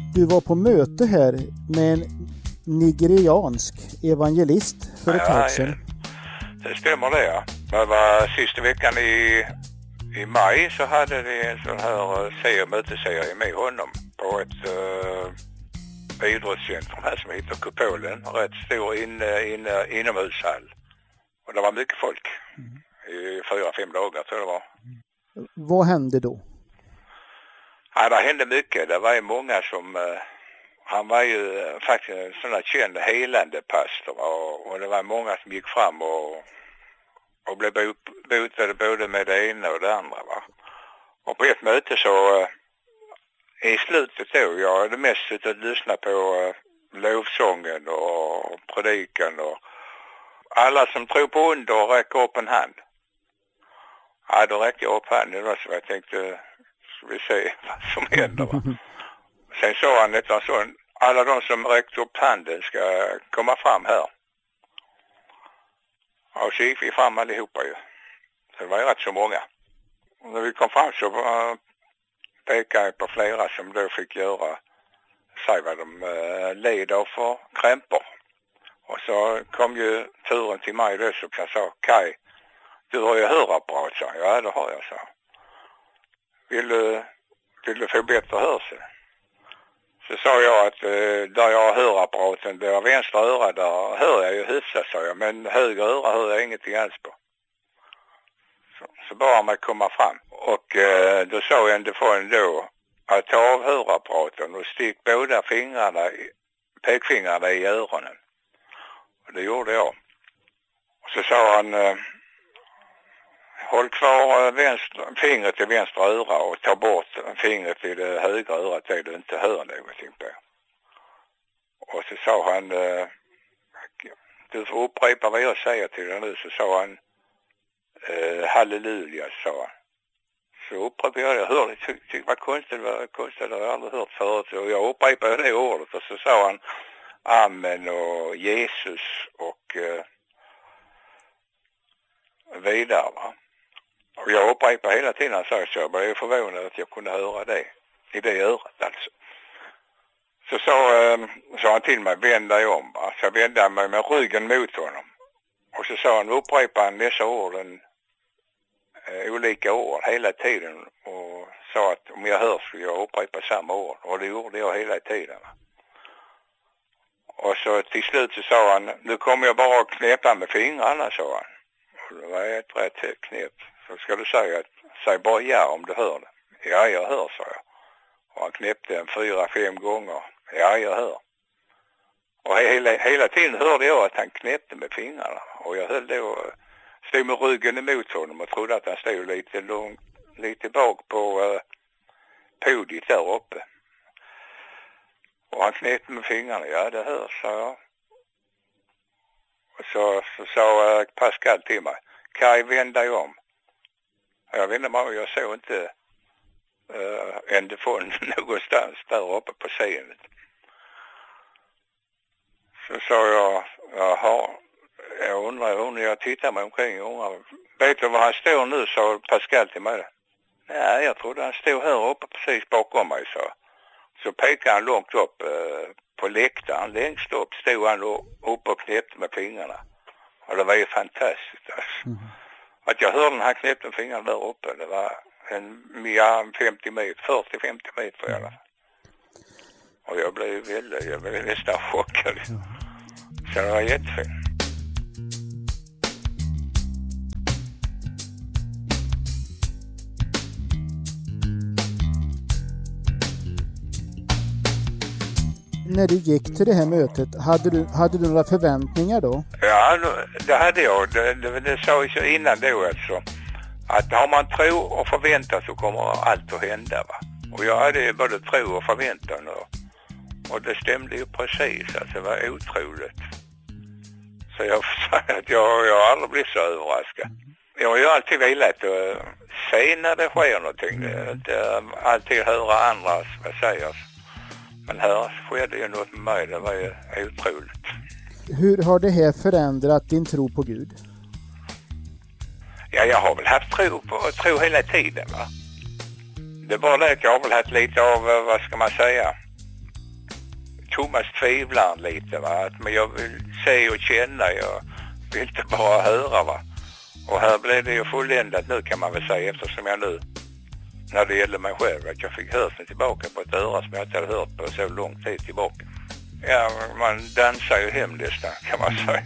Du var på möte här med en nigeriansk evangelist för ett tag sedan. Det stämmer det, ja. Det var sista veckan i maj så hade vi en sån här mötesserie med honom på ett idrottscentrum här som heter Kupolen. Rätt stor inomhushall. Och det var mycket folk. I 4-5 dagar tror jag det var. Vad hände då? Ja, det hände mycket. Det var ju många som... han var ju faktiskt en sån här känd helande pastor. Och det var många som gick fram och blev botade både med det ena och det andra. Va? Och på ett möte så... i slutet då, jag hade mest suttit och lyssnat på lovsången och predikan och alla som tror på under räcker upp en hand. Ja, då räckte jag upp handen då, så jag tänkte, ska vi se vad som händer. Va? Sen sa han ett så, alla de som räckte upp handen ska komma fram här. Och så gick vi fram allihopa ju. Så det var ju rätt så många. Och när vi kom fram så pekade jag på flera som då fick säga vad de led av för krämpor. Och så kom ju turen till mig då, så jag sa, Kaj, du har ju hörapparat, sa. Ja, det har jag, sa. Vill du få bättre hörsel? Så sa jag att där jag har hörapparaten, det var vänstra öra, där hör jag ju hyfsat, sa jag. Men höger öra hör jag ingenting alls på. Så bara man komma fram. Och då sa jag då att ta av hörapparaten och stick båda pekfingrarna i öronen. Och det gjorde jag. Och så sa han, håll kvar fingret i vänstra öra och ta bort fingret i det högra örat där du inte hör någonting på. Och så sa han, du får upprepa vad jag säger till dig nu. Så sa han, halleluja, sa han. Så upprepade jag hörde, tyckte vad konstigt, det har jag aldrig hört förut. Så jag upprepade det ordet och så sa han amen och Jesus och vidare, va. Och jag upprepade hela tiden så jag blev förvånad att jag kunde höra det i det örat alltså. Så sa han till mig, vänd dig om, va. Så jag vände mig med ryggen mot honom. Och så sa han, upprepa han dessa orden, olika ord hela tiden, och sa att om jag hör skulle jag upprepa samma ord, och det gjorde jag hela tiden. Och så till slut så sa han, nu kommer jag bara att knäppa med fingrarna, sa han. Och det var ett rätt högt knep. Så ska du säga, säg bara ja om du hör det. Ja, jag hör, sa jag. Och han knäppte en 4-5 gånger. Ja, jag hör. Och hela tiden hörde jag att han knäppte med fingrarna. Och jag höll då, stod med ryggen emot honom och trodde att han stod lite bak på podiet där uppe. Och han knäppte med fingrarna. Ja, det hörs, sa jag. Och så sa Pascal till mig, Kaj, vänd dig om. Och jag vände mig och jag såg inte ändefån någonstans där uppe på scenen. Så sa jag, jaha, jag undrar när jag tittar mig omkring och vet du var han står nu, sa Pascal till mig. Nej, jag trodde han stod här uppe precis bakom mig, så pekade han långt upp på läktaren. Längst upp stod han uppe och knäppte med fingrarna. Och det var ju fantastiskt alltså. Att jag hörde den här knäppte med fingrarna där uppe, det var en 40-50 meter i alla fall. Och jag blev nästan chockad. Så det var jättefint. När du gick till det här mötet, hade du några förväntningar då? Ja, det hade jag. Det sa jag innan då alltså. Att har man tro och förväntan så kommer allt att hända, va. Och jag hade både tro och förväntan och det stämde ju precis. Alltså det var otroligt. Så jag säger att jag aldrig blivit så överraskad. Jag har ju alltid velat se när det sker någonting. Inte alltid höra andras vad säger. Men här skedde ju något med mig, det var ju otroligt. Hur har det här förändrat din tro på Gud? Ja, jag har väl haft tro hela tiden, va. Det är bara det att jag har väl haft lite av, vad ska man säga, Thomas tvivlar lite, va? Men jag vill se och känna, jag vill inte bara höra, va? Och här blev det ju fulländat nu, kan man väl säga, eftersom jag nu, när det gäller mig själv, att jag fick hörseln tillbaka på ett öra som jag inte hade hört på så lång tid tillbaka. Ja, man dansar ju hem nästan, kan man säga.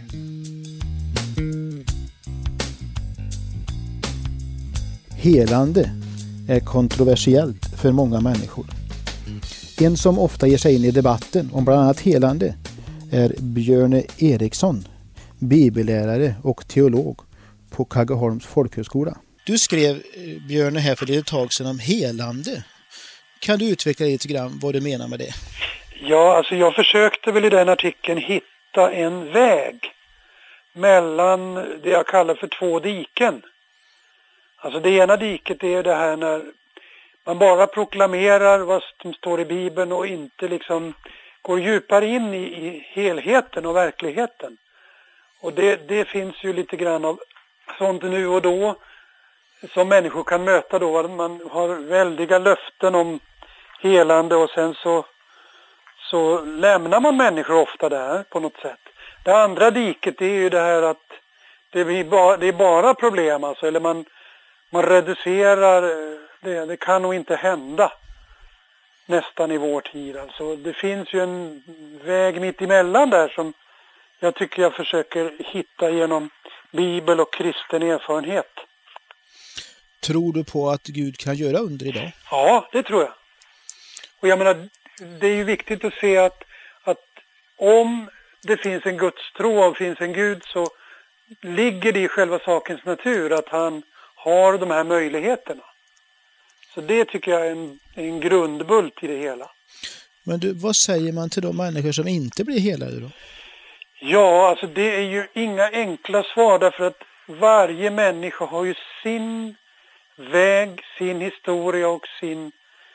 Helande är kontroversiellt för många människor. En som ofta ger sig in i debatten om bland annat helande är Björne Eriksson, bibellärare och teolog på Kaggeholms folkhögskola. Du skrev, Björne, här för ett tag sedan om helande. Kan du utveckla lite grann vad du menar med det? Ja, alltså jag försökte väl i den artikeln hitta en väg mellan det jag kallar för två diken. Alltså det ena diket är det här när man bara proklamerar vad som står i Bibeln och inte liksom går djupare in i helheten och verkligheten. Och det finns ju lite grann av sånt nu och då som människor kan möta då. Man har väldiga löften om helande och sen så lämnar man människor ofta där på något sätt. Det andra diket är ju det här att det är bara problem, alltså, eller man reducerar det kan nog inte hända nästan i vår tid. Alltså, det finns ju en väg mitt emellan där som jag tycker jag försöker hitta genom Bibel och kristen erfarenhet. Tror du på att Gud kan göra under idag? Ja, det tror jag. Och jag menar, det är ju viktigt att se att om det finns en gudstro och finns en Gud, så ligger det i själva sakens natur att han har de här möjligheterna. Så det tycker jag är en grundbult i det hela. Men du, vad säger man till de människor som inte blir helade då? Ja, alltså det är ju inga enkla svar, därför att varje människa har ju sin väg, sin historia och sin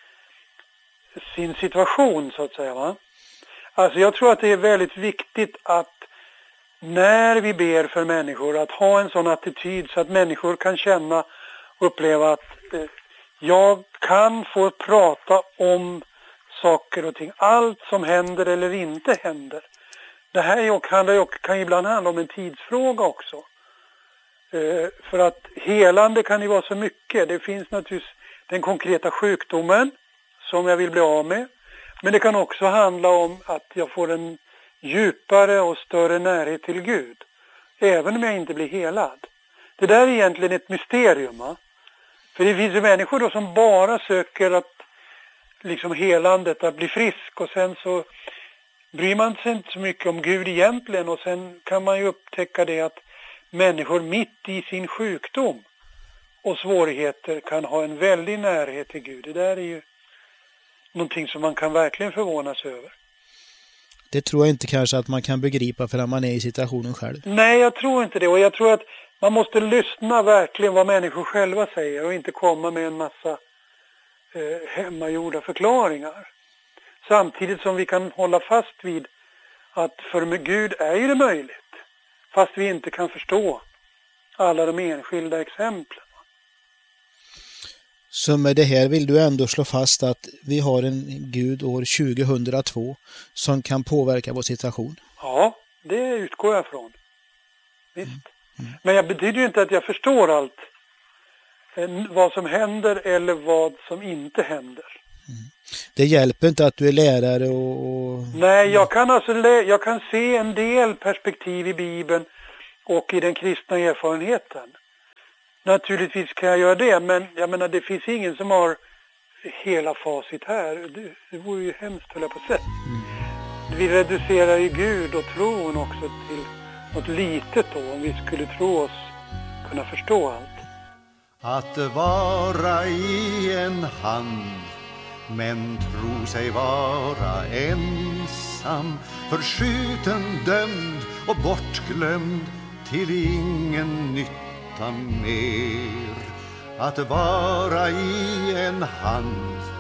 situation, så att säga, va? Alltså jag tror att det är väldigt viktigt att när vi ber för människor att ha en sån attityd så att människor kan känna och uppleva att jag kan få prata om saker och ting, allt som händer eller inte händer. Det här kan ju ibland handla om en tidsfråga också. För att helande kan ju vara så mycket. Det finns naturligtvis den konkreta sjukdomen som jag vill bli av med. Men det kan också handla om att jag får en djupare och större närhet till Gud. Även om jag inte blir helad. Det där är egentligen ett mysterium, va? För det finns ju människor då som bara söker att liksom helandet, att bli frisk, och sen så bryr man sig inte så mycket om Gud egentligen, och sen kan man ju upptäcka det att människor mitt i sin sjukdom och svårigheter kan ha en väldig närhet till Gud. Det där är ju någonting som man kan verkligen förvånas över. Det tror jag inte kanske att man kan begripa förrän man är i situationen själv. Nej, jag tror inte det, och jag tror att man måste lyssna verkligen vad människor själva säger och inte komma med en massa hemmagjorda förklaringar. Samtidigt som vi kan hålla fast vid att för Gud är ju det möjligt, fast vi inte kan förstå alla de enskilda exemplen. Så med det här vill du ändå slå fast att vi har en Gud år 2002 som kan påverka vår situation? Ja, det utgår jag från. Visst. Men jag betyder ju inte att jag förstår allt. Vad som händer eller vad som inte händer. Det hjälper inte att du är lärare och... Nej, jag kan se en del perspektiv i Bibeln och i den kristna erfarenheten. Naturligtvis kan jag göra det, men jag menar, det finns ingen som har hela facit här. Det vore ju hemskt, höll jag på sätt. Vi reducerar ju Gud och tron också till något litet då, om vi skulle tro oss kunna förstå allt. Att vara i en hand, men tro sig vara ensam, förskjuten, dömd och bortglömd, till ingen nytta mer. Att vara i en hand,